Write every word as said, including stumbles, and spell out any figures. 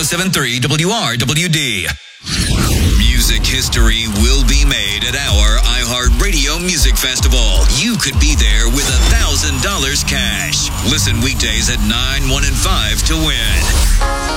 seven three W R W D. Music history will be made at our iHeartRadio Music Festival. You could be there with a thousand dollars cash. Listen weekdays at nine, one, and five to win.